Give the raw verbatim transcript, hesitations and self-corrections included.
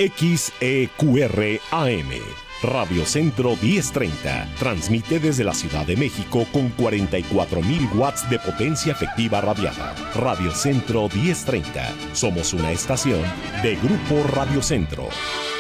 X E Q R A M. Radio Centro diez treinta. Transmite desde la Ciudad de México con cuarenta y cuatro mil watts de potencia efectiva radiada. Radio Centro diez treinta. Somos una estación de Grupo Radio Centro.